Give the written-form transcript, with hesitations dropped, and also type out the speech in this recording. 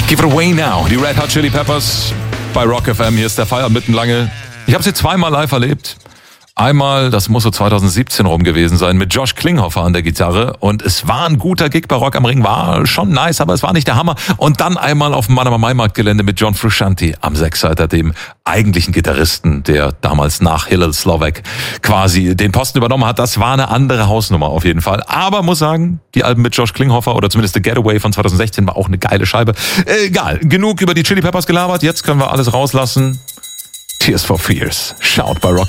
Give it away now. Die Red Hot Chili Peppers bei Rock FM. Hier ist der Feierabend mittenlange. Ich habe sie zweimal live erlebt. Einmal, das muss so 2017 rum gewesen sein, mit Josh Klinghoffer an der Gitarre. Und es war ein guter Gig bei Rock am Ring, war schon nice, aber es war nicht der Hammer. Und dann einmal auf dem Manama-Mai-Markt-Gelände mit John Frusciante am Sechsseiter, dem eigentlichen Gitarristen, der damals nach Hillel Slovak quasi den Posten übernommen hat. Das war eine andere Hausnummer auf jeden Fall. Aber muss sagen, die Alben mit Josh Klinghoffer oder zumindest The Getaway von 2016 war auch eine geile Scheibe. Egal, genug über die Chili Peppers gelabert. Jetzt können wir alles rauslassen. Tears for Fears. Schaut bei Rock.